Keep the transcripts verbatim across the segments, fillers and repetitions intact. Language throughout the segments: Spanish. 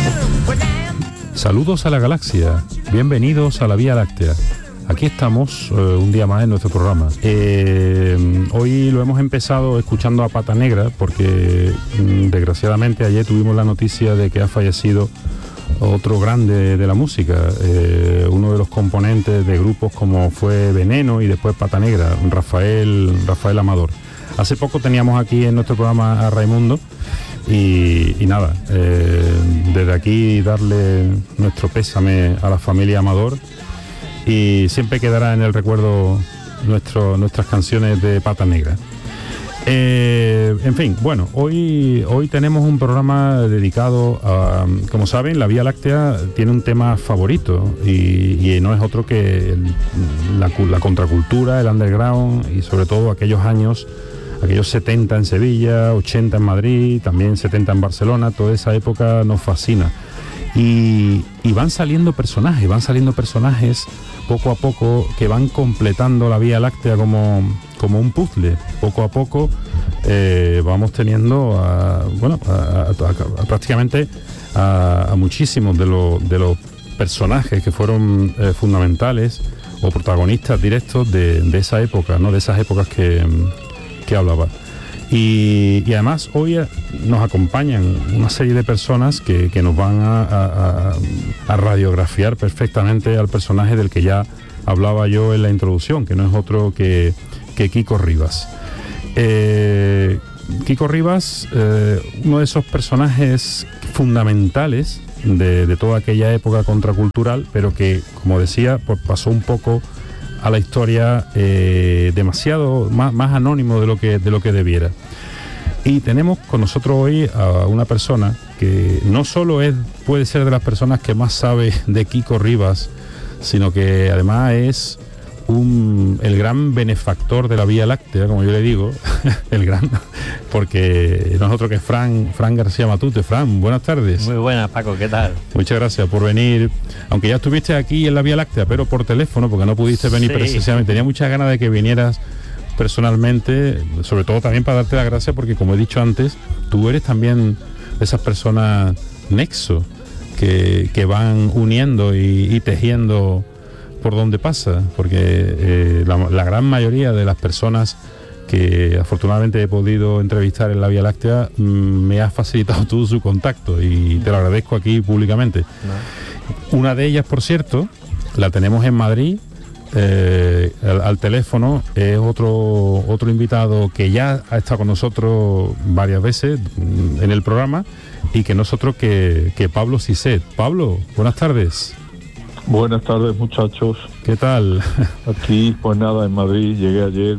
Saludos a la galaxia, bienvenidos a la Vía Láctea. Aquí estamos eh, un día más en nuestro programa. Eh, hoy lo hemos empezado escuchando a Pata Negra porque mm, desgraciadamente ayer tuvimos la noticia de que ha fallecido otro grande de la música, eh, uno de los componentes de grupos como fue Veneno y después Pata Negra, Rafael, Rafael Amador. Hace poco teníamos aquí en nuestro programa a Raimundo y, y nada, eh, desde aquí darle nuestro pésame a la familia Amador y siempre quedará en el recuerdo nuestro, nuestras canciones de Pata Negra. Eh, en fin, bueno, hoy, hoy tenemos un programa dedicado a, como saben, la Vía Láctea tiene un tema favorito y, y no es otro que el, la, la contracultura, el underground y sobre todo aquellos años, aquellos setenta en Sevilla, ochenta en Madrid, también setenta en Barcelona, toda esa época nos fascina. Y, y van saliendo personajes, van saliendo personajes poco a poco que van completando la Vía Láctea como, como un puzzle. Poco a poco eh, vamos teniendo a, bueno, a, a, a, a prácticamente a, a muchísimos de, lo, de los personajes que fueron eh, fundamentales o protagonistas directos de, de esa época, ¿no? De esas épocas que, que hablaba. Y, y además hoy nos acompañan una serie de personas que, que nos van a, a, a radiografiar perfectamente al personaje del que ya hablaba yo en la introducción, que no es otro que, que Kiko Rivas. Eh, Kiko Rivas, eh, uno de esos personajes fundamentales de, de toda aquella época contracultural, pero que, como decía, pues pasó un poco a la historia eh, demasiado más, más anónimo de lo que de lo que debiera. Y tenemos con nosotros hoy a una persona que no solo es puede ser de las personas que más sabe de Kiko Rivas, sino que además es un, el gran benefactor de la Vía Láctea, como yo le digo, el gran, porque nosotros que es Fran, Fran García Matute. Fran, buenas tardes. Muy buenas, Paco, ¿qué tal? Muchas gracias por venir, aunque ya estuviste aquí en la Vía Láctea, pero por teléfono, porque no pudiste venir sí. precisamente. Tenía muchas ganas de que vinieras personalmente, sobre todo también para darte las gracias, porque como he dicho antes, tú eres también de esas personas nexo que, que van uniendo y, y tejiendo por donde pasa, porque eh, la, la gran mayoría de las personas que afortunadamente he podido entrevistar en la Vía Láctea mmm, me has facilitado tú su contacto y te lo agradezco aquí públicamente. No. Una de ellas, por cierto, la tenemos en Madrid, eh, al, al teléfono, es otro, otro invitado que ya ha estado con nosotros varias veces en el programa y que nosotros que, que Pablo Ciset. Pablo, buenas tardes. Buenas tardes, muchachos. ¿Qué tal? Aquí, pues nada, en Madrid, llegué ayer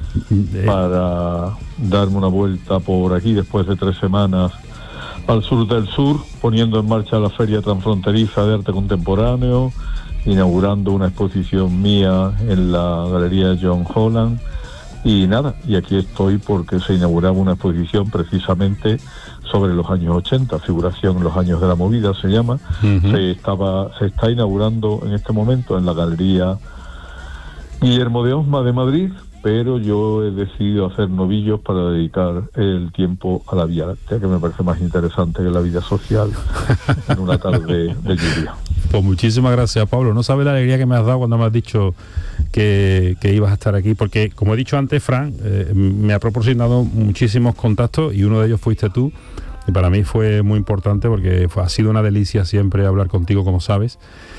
para darme una vuelta por aquí después de tres semanas al sur del sur, poniendo en marcha la Feria Transfronteriza de Arte Contemporáneo, inaugurando una exposición mía en la Galería John Holland. Y nada, y aquí estoy porque se inauguraba una exposición precisamente sobre los años ochenta, figuración en los años de la movida se llama. Uh-huh. Se estaba, se está inaugurando en este momento en la Galería Guillermo de Osma de Madrid, pero yo he decidido hacer novillos para dedicar el tiempo a la Vía Láctea, que me parece más interesante que la vida social en una tarde de lluvia. Pues muchísimas gracias, Pablo. No sabes la alegría que me has dado cuando me has dicho que, que ibas a estar aquí, porque como he dicho antes, Fran eh, me ha proporcionado muchísimos contactos y uno de ellos fuiste tú, y para mí fue muy importante porque fue, ha sido una delicia siempre hablar contigo, como sabes.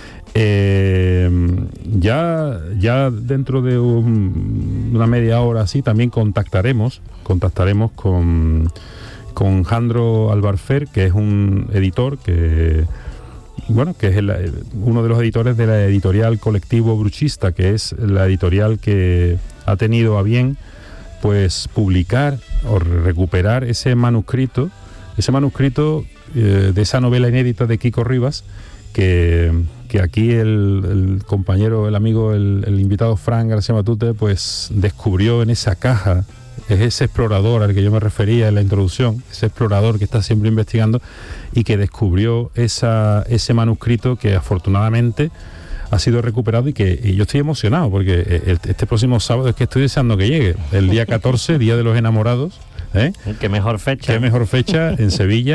Eh, ya, ya dentro de un, una media hora así también contactaremos, contactaremos con, con Jandro Albarfer, que es un editor que, bueno, que es el, uno de los editores de la editorial Colectivo Bruchista, que es la editorial que ha tenido a bien pues publicar o recuperar ese manuscrito, ese manuscrito eh, de esa novela inédita de Kiko Rivas, que, que aquí el, el compañero, el amigo, el, el invitado Fran García Matute, pues descubrió en esa caja. Es ese explorador al que yo me refería en la introducción, ese explorador que está siempre investigando y que descubrió esa, ese manuscrito que afortunadamente ha sido recuperado y que y yo estoy emocionado porque el, este próximo sábado es que estoy deseando que llegue, el día catorce, Día de los Enamorados, ¿eh? Qué mejor fecha. Qué mejor fecha en Sevilla,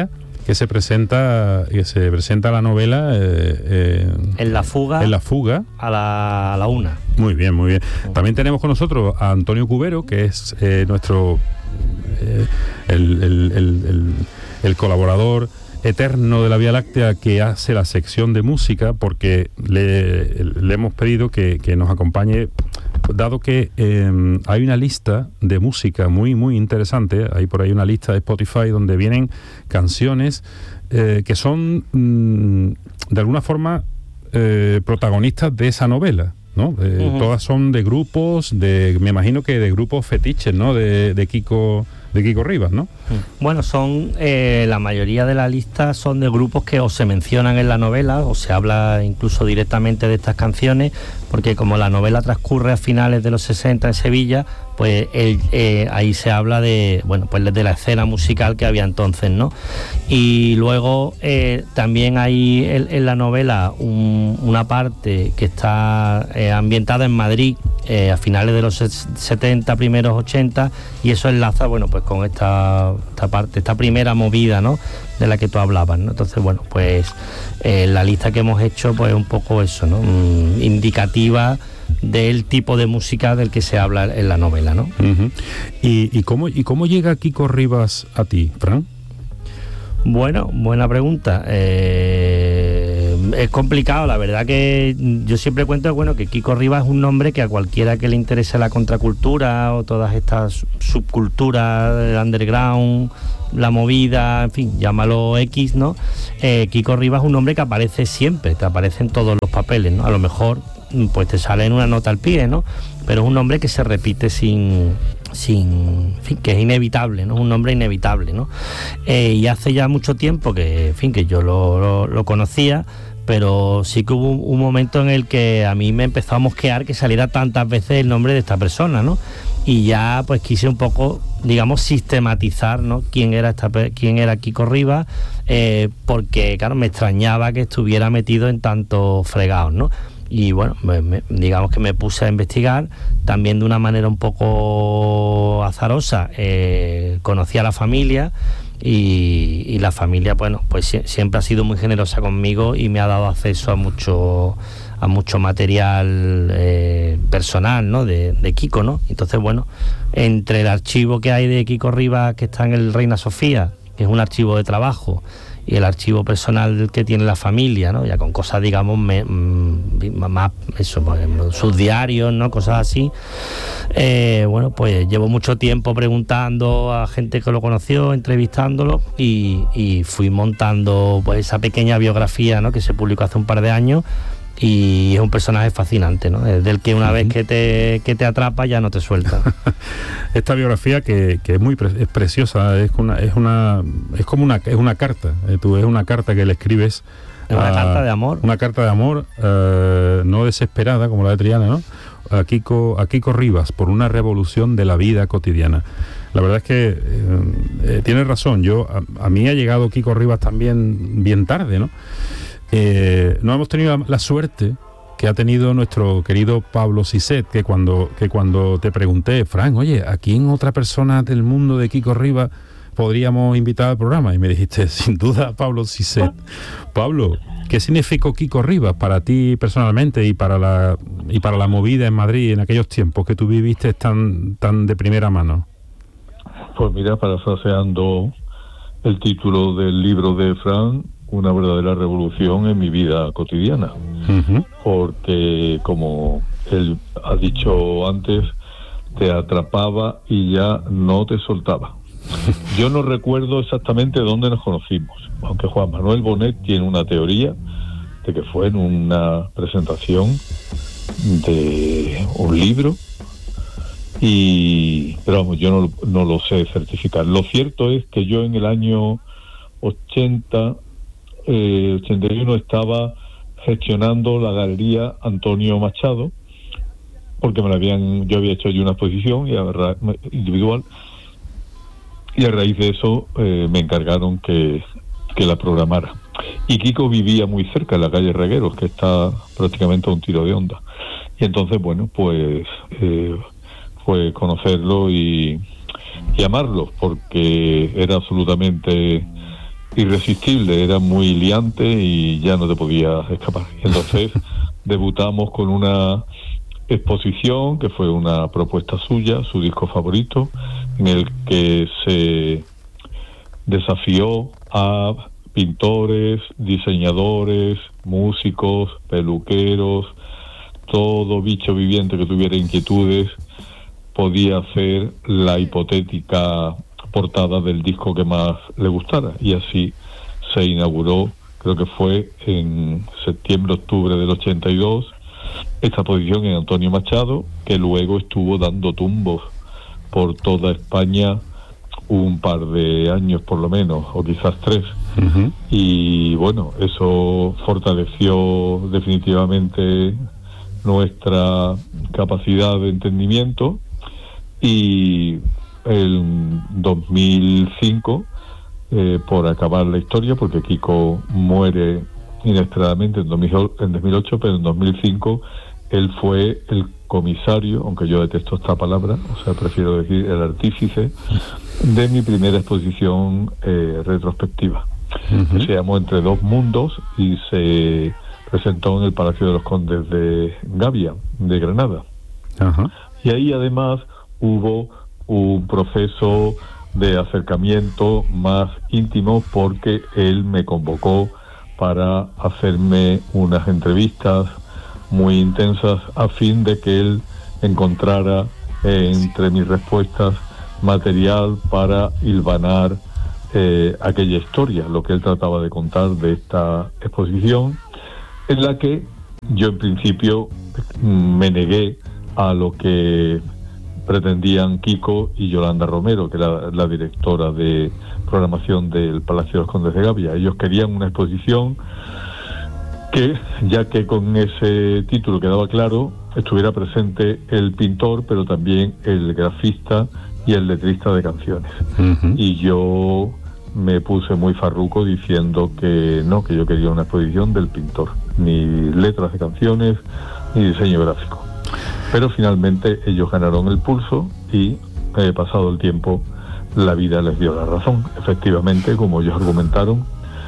que se presenta que se presenta la novela eh, eh, en la fuga en la fuga a la, a la una. Muy bien, muy bien. También tenemos con nosotros a Antonio Cubero, que es eh, nuestro eh, el, el, el, el, el colaborador eterno de la Vía Láctea, que hace la sección de música, porque le, le hemos pedido que, que nos acompañe, dado que eh, hay una lista de música muy muy interesante. Hay por ahí una lista de Spotify donde vienen canciones eh, que son mm, de alguna forma eh, protagonistas de esa novela, ¿no? Eh, uh-huh. Todas son de grupos, de me imagino que de grupos fetiches, ¿no? De, de Kiko de Kiko Rivas, ¿no? Bueno, son eh, la mayoría de la lista son de grupos que o se mencionan en la novela o se habla incluso directamente de estas canciones, porque como la novela transcurre a finales de los sesenta en Sevilla, pues el, eh, ahí se habla de, bueno, pues de la escena musical que había entonces, ¿no? Y luego eh, también hay en, en la novela un, una parte que está eh, ambientada en Madrid eh, a finales de los setenta, primeros ochenta, y eso enlaza, bueno, pues con esta, esta parte, esta primera movida, ¿no?, de la que tú hablabas, ¿no? Entonces, bueno, pues eh, la lista que hemos hecho, pues un poco eso, ¿no?, mm, indicativa del tipo de música del que se habla en la novela, ¿no? Uh-huh. ¿Y, y, cómo, ¿Y cómo llega Kiko Rivas a ti, Fran? Bueno, buena pregunta. Eh, es complicado, la verdad que yo siempre cuento, bueno, que Kiko Rivas es un nombre que a cualquiera que le interese la contracultura o todas estas subculturas del underground, la movida, en fin, llámalo X, ¿no? Eh, Kiko Rivas es un nombre que aparece siempre, te aparece en todos los papeles, ¿no? A lo mejor pues te sale en una nota al pie, ¿no? Pero es un nombre que se repite sin, sin, en fin, que es inevitable, ¿no? Es un nombre inevitable, ¿no? Eh, y hace ya mucho tiempo que, en fin, que yo lo, lo, lo conocía, pero sí que hubo un, un momento en el que a mí me empezó a mosquear que saliera tantas veces el nombre de esta persona, ¿no? Y ya pues quise un poco, digamos, sistematizar, ¿no?, quién era esta, quién era Kiko Rivas, eh, porque claro, me extrañaba que estuviera metido en tantos fregados, ¿no? Y bueno, me, me, digamos que me puse a investigar, también de una manera un poco azarosa, eh, conocí a la familia y, y la familia, bueno, pues si, siempre ha sido muy generosa conmigo y me ha dado acceso a mucho a mucho material eh, personal, ¿no?, de, de Kiko, ¿no? Entonces, bueno, entre el archivo que hay de Kiko Rivas, que está en el Reina Sofía, que es un archivo de trabajo, y el archivo personal que tiene la familia, ¿no?, ya con cosas, digamos, me, más eso, pues, sus diarios, ¿no?, cosas así. Eh, bueno, pues llevo mucho tiempo preguntando a gente que lo conoció, entrevistándolo, y, y fui montando pues esa pequeña biografía, ¿no?, que se publicó hace un par de años. Y es un personaje fascinante, ¿no?, es del que una uh-huh. vez que te, que te atrapa ya no te suelta. Esta biografía que, que es muy pre- es preciosa, es una, es una es como una es una carta, eh, tú es una carta que le escribes. Es una a, carta de amor. Una carta de amor, uh, no desesperada como la de Triana, ¿no? A Kiko, a Kiko Rivas, por una revolución de la vida cotidiana. La verdad es que eh, eh, tienes razón. Yo a, a mí ha llegado Kiko Rivas también bien tarde, ¿no? Eh, no hemos tenido la, la suerte que ha tenido nuestro querido Pablo Ciset, que cuando, que cuando te pregunté, Fran, oye, ¿a quién otra persona del mundo de Kiko Rivas podríamos invitar al programa? Y me dijiste, sin duda, Pablo Ciset. Pablo, ¿qué significó Kiko Rivas para ti personalmente y para la y para la movida en Madrid en aquellos tiempos que tú viviste tan, tan de primera mano? Pues mira, parafraseando el título del libro de Fran, una verdadera revolución en mi vida cotidiana, uh-huh. porque como él ha dicho antes, te atrapaba y ya no te soltaba. Yo no recuerdo exactamente dónde nos conocimos, aunque Juan Manuel Bonet tiene una teoría de que fue en una presentación de un libro, y pero vamos, yo no, no lo sé certificar. Lo cierto es que yo en el año ochenta Eh, ochenta y uno estaba gestionando la galería Antonio Machado, porque me la habían yo había hecho allí una exposición y a, individual, y a raíz de eso eh, me encargaron que, que la programara. Y Kiko vivía muy cerca, en la calle Regueros, que está prácticamente a un tiro de onda, y entonces bueno, pues eh, fue conocerlo y, y amarlo, porque era absolutamente irresistible, era muy liante y ya no te podías escapar. Entonces debutamos con una exposición que fue una propuesta suya, su disco favorito, en el que se desafió a pintores, diseñadores, músicos, peluqueros, todo bicho viviente que tuviera inquietudes podía hacer la hipotética portada del disco que más le gustara, y así se inauguró, creo que fue en septiembre, octubre del ochenta y dos, esta exposición en Antonio Machado, que luego estuvo dando tumbos por toda España un par de años por lo menos, o quizás tres. Uh-huh. Y bueno, eso fortaleció definitivamente nuestra capacidad de entendimiento, y en dos mil cinco, eh, por acabar la historia, porque Kiko muere inesperadamente en dos mil ocho, pero en dos mil cinco él fue el comisario, aunque yo detesto esta palabra, o sea, prefiero decir el artífice, de mi primera exposición eh, retrospectiva, uh-huh. que se llamó Entre dos mundos, y se presentó en el Palacio de los Condes de Gavia, de Granada. Uh-huh. Y ahí además hubo un proceso de acercamiento más íntimo, porque él me convocó para hacerme unas entrevistas muy intensas a fin de que él encontrara eh, entre mis respuestas material para hilvanar eh, aquella historia, lo que él trataba de contar de esta exposición, en la que yo en principio me negué a lo que pretendían Kiko y Yolanda Romero, que era la directora de programación del Palacio de los Condes de Gavia. Ellos querían una exposición que, ya que con ese título quedaba claro, estuviera presente el pintor, pero también el grafista y el letrista de canciones. Uh-huh. Y yo me puse muy farruco diciendo que no, que yo quería una exposición del pintor, ni letras de canciones, ni diseño gráfico. Pero finalmente ellos ganaron el pulso y, eh, pasado el tiempo, la vida les dio la razón. Efectivamente, como ellos argumentaron,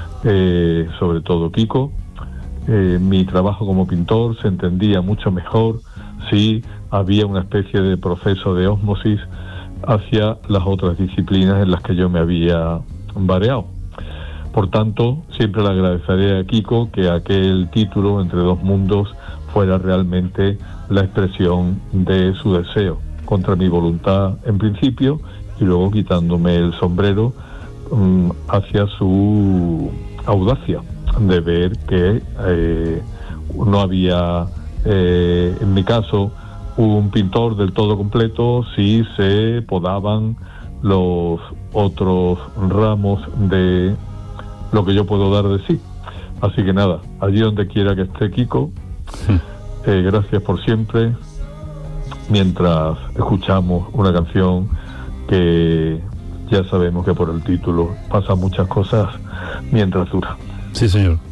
eh, sobre todo Kiko, eh, mi trabajo como pintor se entendía mucho mejor si había una especie de proceso de ósmosis hacia las otras disciplinas en las que yo me había variado. Por tanto, siempre le agradeceré a Kiko que aquel título, Entre dos mundos, fuera realmente la expresión de su deseo, contra mi voluntad en principio, y luego quitándome el sombrero um, hacia su audacia de ver que eh, no había, eh, en mi caso, un pintor del todo completo si se podaban los otros ramos de lo que yo puedo dar de sí. Así que nada, allí donde quiera que esté Kiko, eh, gracias por siempre, mientras escuchamos una canción que ya sabemos que por el título pasa muchas cosas mientras dura. Sí, señor.